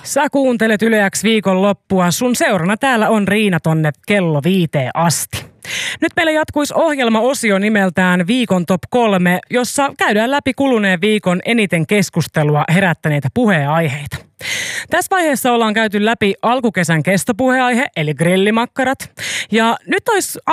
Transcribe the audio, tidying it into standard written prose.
Sä kuuntelet Yle X viikonloppua. Sun seurana täällä on Riina tonne kello 5 asti. Nyt meillä jatkuisi ohjelmaosio nimeltään Viikon Top 3, jossa käydään läpi kuluneen viikon eniten keskustelua herättäneitä puheenaiheita. Tässä vaiheessa ollaan käyty läpi alkukesän kestopuheenaihe, eli grillimakkarat. Ja nyt olisi